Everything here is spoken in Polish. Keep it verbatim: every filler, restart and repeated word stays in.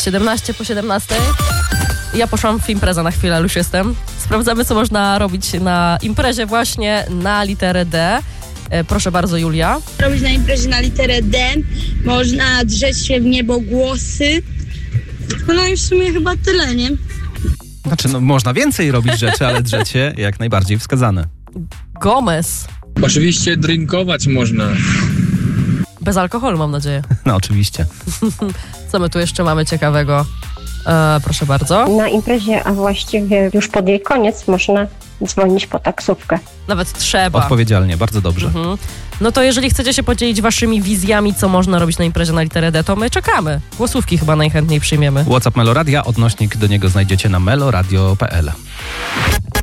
siedemnaście po siedemnastej. Ja poszłam w imprezę na chwilę, już jestem. Sprawdzamy, co można robić na imprezie właśnie na literę D. E, proszę bardzo, Julia. Robić na imprezie na literę D. Można drzeć się w niebo głosy. No i w sumie chyba tyle, nie? Znaczy, no można więcej robić rzeczy, ale drzecie jak najbardziej wskazane. Gomez. Oczywiście drinkować można. Bez alkoholu, mam nadzieję. No oczywiście. Co my tu jeszcze mamy ciekawego? E, proszę bardzo. Na imprezie, a właściwie już pod jej koniec, można dzwonić po taksówkę. Nawet trzeba. Odpowiedzialnie, bardzo dobrze. Mhm. No to jeżeli chcecie się podzielić waszymi wizjami, co można robić na imprezie na literę D, to my czekamy. Głosówki chyba najchętniej przyjmiemy. WhatsApp Meloradia, odnośnik do niego znajdziecie na meloradio kropka p l.